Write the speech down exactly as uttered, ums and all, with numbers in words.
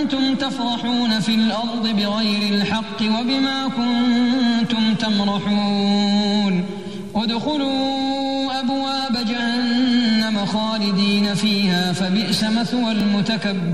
كنتم تفرحون في الأرض بغير الحق وبما كنتم تمرحون ادخلوا أبواب جهنم خالدين فيها فبئس مثوى المتكبرين